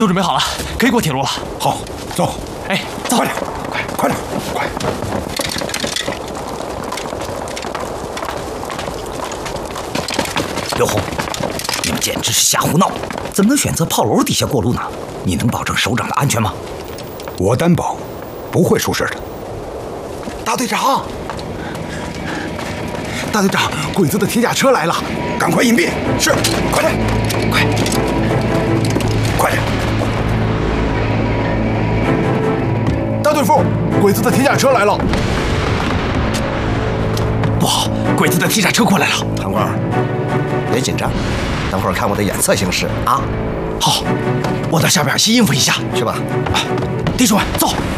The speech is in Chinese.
都准备好了，可以过铁路了。 好，走。 哎，走， 快点，快点，快！ 刘红，你们简直是瞎胡闹！怎么能选择炮楼底下过路呢？你能保证首长的安全吗？ 我担保，不会出事的。 大队长，大队长，鬼子的铁甲车来了， 赶快隐蔽！ 是，快点， 快点！ 大队副，鬼子的铁甲车来了。 不好，鬼子的铁甲车过来了。 唐官，别紧张，等会儿看我的眼色行事啊！ 好，我到下边先应付一下。 去吧， 弟兄们，走。